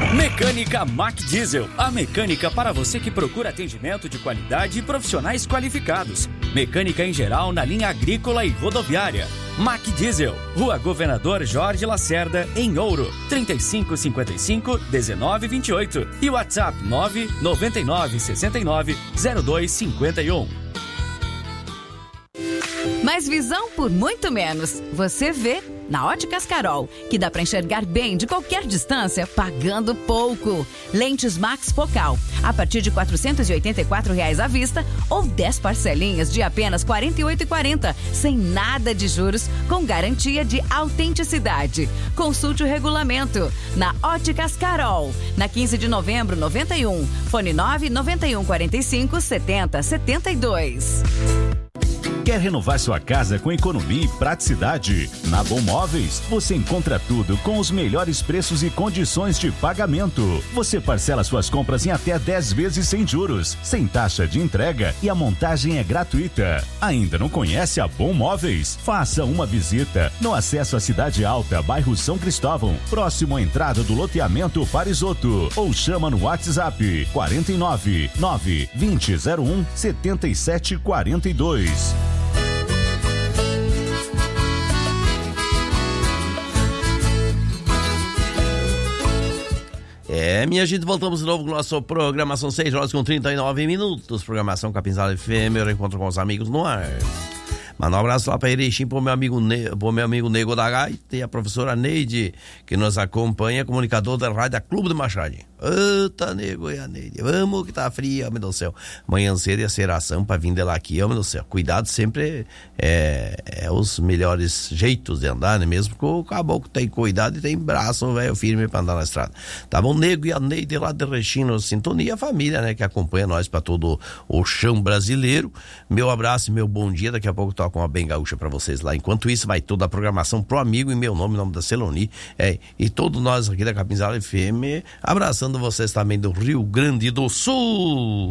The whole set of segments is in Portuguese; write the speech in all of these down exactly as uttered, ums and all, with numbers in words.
Mecânica Mac Diesel, a mecânica para você que procura atendimento de qualidade e profissionais qualificados. Mecânica em geral na linha agrícola e rodoviária. Mac Diesel, Rua Governador Jorge Lacerda, em Ouro, trinta e cinco cinquenta e cinco, dezenove vinte e oito e WhatsApp nove nove nove seis nove zero dois cinco um. Mais visão por muito menos. Você vê na Óticas Carol, que dá para enxergar bem de qualquer distância, pagando pouco. Lentes Max Focal, a partir de quatrocentos e oitenta e quatro reais à vista ou dez parcelinhas de apenas quarenta e oito reais e quarenta centavos, sem nada de juros, com garantia de autenticidade. Consulte o regulamento na Óticas Carol, na quinze de novembro, noventa e um, fone nove nove um quatro cinco sete zero sete dois. Quer renovar sua casa com economia e praticidade? Na Bom Móveis, você encontra tudo com os melhores preços e condições de pagamento. Você parcela suas compras em até dez vezes sem juros, sem taxa de entrega e a montagem é gratuita. Ainda não conhece a Bom Móveis? Faça uma visita no acesso à Cidade Alta, bairro São Cristóvão, próximo à entrada do loteamento Parisoto, ou chama no WhatsApp quarenta e nove, nove, vinte, zero um, setenta e sete quarenta e dois. É, minha gente, voltamos de novo com a nossa programação, seis horas com trinta e nove minutos, programação Capinzal F M, eu encontro com os amigos no ar. Manda um abraço lá para Erechim, pro meu amigo, ne... pro meu amigo Nego da Gaita e a professora Neide, que nos acompanha, comunicador da Rádio Clube de Machado. Eita, Nego e a Neide, vamos que tá frio, homem do céu. Manhã cedo e a seração pra vir de lá aqui, homem do céu. Cuidado sempre é, é os melhores jeitos de andar, né? Mesmo que o caboclo tem cuidado e tem braço, velho, firme pra andar na estrada. Tá bom, Nego e a Neide lá de Erechim, no sintonia, a família, né, que acompanha nós pra todo o chão brasileiro. Meu abraço e meu bom dia, daqui a pouco tô com uma bem gaúcha pra vocês lá. Enquanto isso, vai toda a programação pro amigo em meu nome, em nome da Celoni, é, e todos nós aqui da Capinzal F M, abraçando vocês também do Rio Grande do Sul.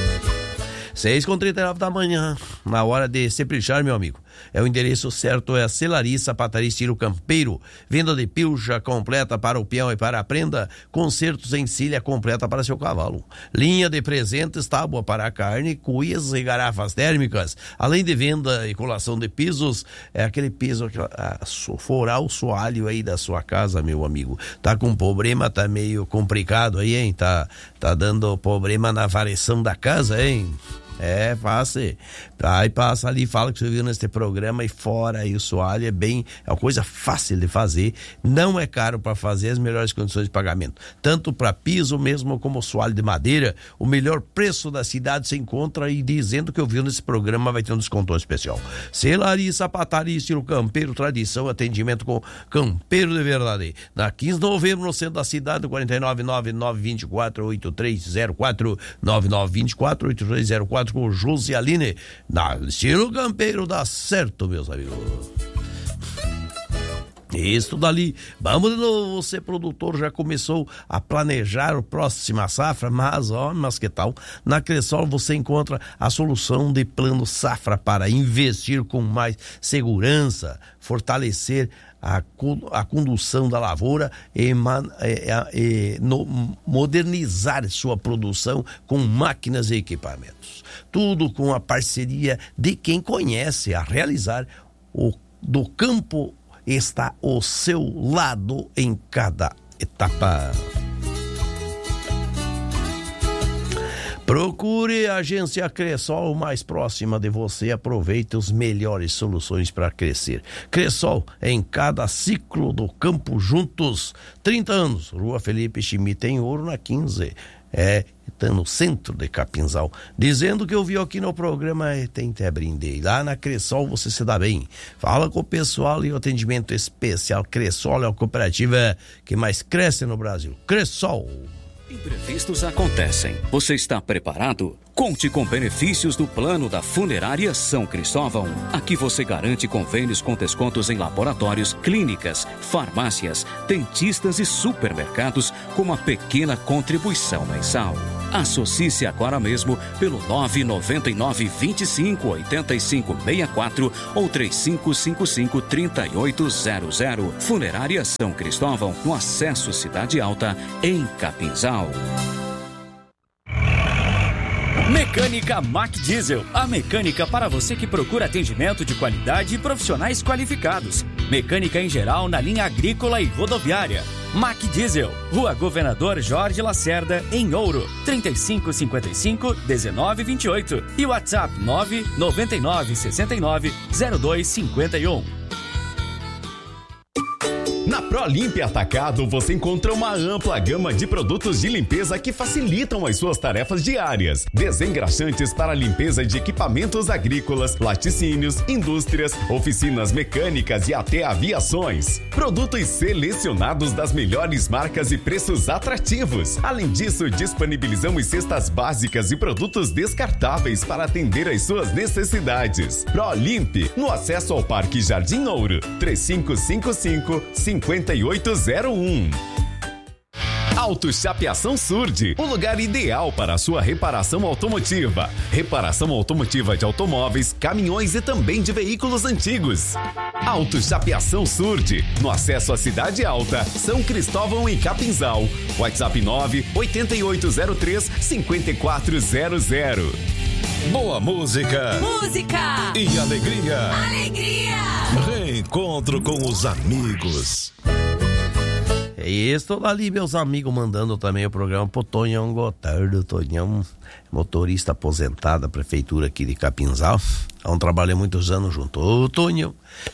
seis com trinta e nove da manhã, na hora de se prichar, meu amigo. É o endereço certo, é a Celaria Sapataria Estilo Campeiro. Venda de pilcha completa para o peão e para a prenda. Consertos em cilha completa para seu cavalo. Linha de presentes, tábua para a carne, cuias e garrafas térmicas. Além de venda e colação de pisos, é aquele piso, a, forar o soalho aí da sua casa, meu amigo. Tá com problema, tá meio complicado aí, hein? Tá, tá dando problema na variação da casa, hein? É, fácil. Aí passa ali, fala que você viu neste programa e fora aí o soalho é bem, é uma coisa fácil de fazer, não é caro para fazer, as melhores condições de pagamento, tanto para piso mesmo como soalho de madeira. O melhor preço da cidade se encontra aí, dizendo que eu vi nesse programa vai ter um desconto especial. Celaria Sapataria Estilo Campeiro, tradição, atendimento com campeiro de verdade. Na quinze de novembro, no centro da cidade, quarenta e nove, nove nove dois quatro, oito três zero quatro, nove nove dois quatro, oito três zero quatro, com José Aline. Na Estilo Campeiro dá certo, meus amigos. Isso dali. Vamos de novo. Você, produtor, já começou a planejar a próxima safra, mas, ó, mas que tal? Na Cressol você encontra a solução de plano safra para investir com mais segurança, fortalecer a, a condução da lavoura e, e, e no, modernizar sua produção com máquinas e equipamentos. Tudo com a parceria de quem conhece a realizar o do campo, está ao seu lado em cada etapa. Procure a agência Cressol mais próxima de você. Aproveite as melhores soluções para crescer. Cressol, em cada ciclo do campo juntos. trinta anos. Rua Felipe Schmidt, em Ouro, na quinze. É, tá no centro de Capinzal. Dizendo que eu vi aqui no programa, é, tem até brindei. Lá na Cressol você se dá bem. Fala com o pessoal e o atendimento especial. Cressol é a cooperativa que mais cresce no Brasil. Cressol. Imprevistos acontecem. Você está preparado? Conte com benefícios do plano da Funerária São Cristóvão. Aqui você garante convênios com descontos em laboratórios, clínicas, farmácias, dentistas e supermercados com uma pequena contribuição mensal. Associe-se agora mesmo pelo nove nove nove, vinte e cinco, oitenta e cinco, sessenta e quatro ou três cinco cinco cinco, trinta e oito zero zero. Funerária São Cristóvão, no Acesso Cidade Alta, em Capinzal. Mecânica Mac Diesel, a mecânica para você que procura atendimento de qualidade e profissionais qualificados. Mecânica em geral na linha agrícola e rodoviária. Mac Diesel, Rua Governador Jorge Lacerda, em Ouro, trinta e cinco cinquenta e cinco, dezenove vinte e oito e WhatsApp nove nove nove, sessenta e nove, zero dois cinquenta e um. Na ProLimp Atacado você encontra uma ampla gama de produtos de limpeza que facilitam as suas tarefas diárias. Desengraxantes para limpeza de equipamentos agrícolas, laticínios, indústrias, oficinas mecânicas e até aviações. Produtos selecionados das melhores marcas e preços atrativos. Além disso, disponibilizamos cestas básicas e produtos descartáveis para atender às suas necessidades. ProLimp, no acesso ao Parque Jardim Ouro, três cinco cinco cinco, cinco oito zero um. Auto Chapeação Surd, o lugar ideal para a sua reparação automotiva. Reparação automotiva de automóveis, caminhões e também de veículos antigos. Auto Chapeação Surd, no acesso à Cidade Alta, São Cristóvão e Capinzal. WhatsApp nove oito oito zero três, cinco quatro zero zero. Boa música. Música. E alegria. Alegria. Reencontro com os amigos. É isso, ali meus amigos mandando também o programa pro Tonhão Gotardo. Tonhão, motorista aposentado da prefeitura aqui de Capinzal. É um trabalho há muitos anos junto. Ô Tonhão.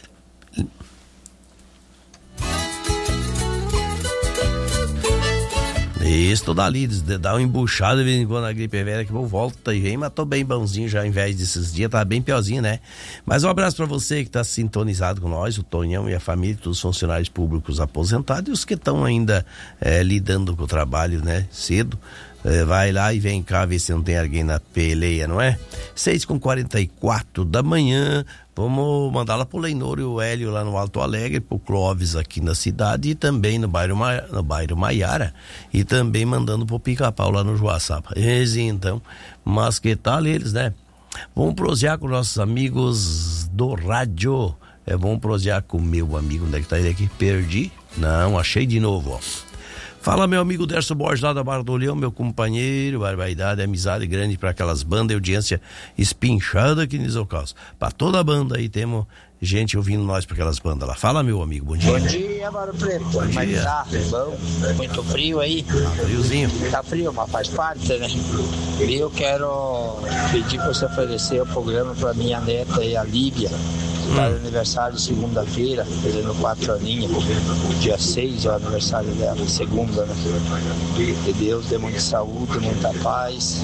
Isso, dali, dá uma embuchada de vez em quando a gripe velha que eu volta e vem, mas tô bem bonzinho já, ao invés desses dias, tá bem piorzinho, né? Mas um abraço pra você que tá sintonizado com nós, o Tonhão e a família, todos os funcionários públicos aposentados e os que estão ainda é, lidando com o trabalho, né, cedo. É, vai lá e vem cá ver se não tem alguém na peleia, não é? seis e quarenta e quatro da manhã, vamos mandar lá pro Leinor e o Hélio lá no Alto Alegre, pro Clóvis aqui na cidade e também no bairro, Ma... no bairro Maiara e também mandando pro Pica-Pau lá no Joaçaba. Esse então, mas que tal eles, né? Vamos prosear com nossos amigos do rádio. É, vamos prosear com o meu amigo, onde é que tá ele aqui? Perdi? Não, achei de novo, ó. Fala, meu amigo Derso Borges lá da Barra do Leão, meu companheiro, barbaridade, amizade grande para aquelas bandas e audiência espinchada aqui no Isocalço. Para toda a banda aí, temos gente ouvindo nós para aquelas bandas lá. Fala, meu amigo, bom dia. Bom dia, Mauro Preto. Bom Como dia. Tá? Bom? Muito frio aí? Tá friozinho. Tá frio, mas faz parte, né? E eu quero pedir para você oferecer o programa para minha neta aí, a Líbia. Está de aniversário segunda-feira, fazendo quatro aninhos. Dia seis é o aniversário dela, segunda, né? Que Deus dê muita saúde, muita paz.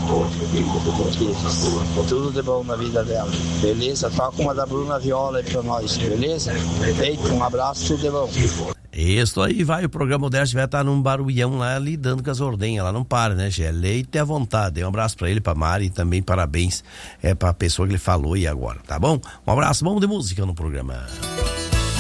Que tudo de bom na vida dela. Beleza? Toca uma da Bruna Viola aí pra nós, beleza? Feito, um abraço, tudo de bom. Isso aí vai, o programa deste vai estar num barulhão lá lidando com as ordenhas, lá não para, né, Gê? Leite à vontade. Um abraço pra ele, pra Mari e também parabéns é pra pessoa que ele falou aí agora, tá bom? Um abraço, bom de música no programa.